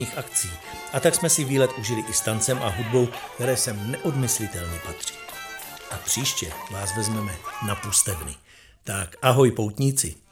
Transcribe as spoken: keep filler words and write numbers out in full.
akcí. A tak jsme si výlet užili i s tancem a hudbou, které sem neodmyslitelně patří. A příště vás vezmeme na pustevny. Tak ahoj poutníci.